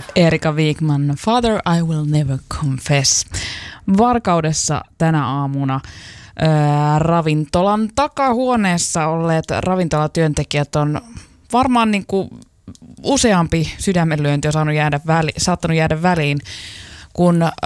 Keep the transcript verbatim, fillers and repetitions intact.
Erika Wigman, Father I Will Never Confess. Varkaudessa tänä aamuna ää, ravintolan takahuoneessa olleet ravintolatyöntekijät on varmaan niin kuin useampi sydämenlyönti on saanut jäädä väli, saattanut jäädä väliin, kun